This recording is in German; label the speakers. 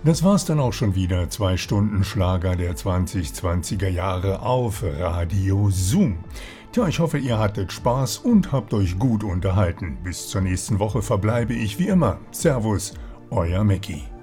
Speaker 1: Das war's dann auch schon wieder. 2 Stunden Schlager der 2020er Jahre auf Radio Zoom. Tja, ich hoffe, ihr hattet Spaß und habt euch gut unterhalten. Bis zur nächsten Woche verbleibe ich wie immer. Servus, euer Mackie.